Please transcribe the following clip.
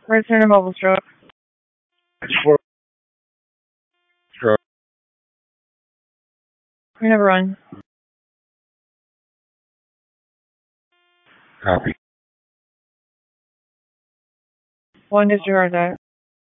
Return a mobile stroke. For stroke. Number 1. Copy. 1 disregard that.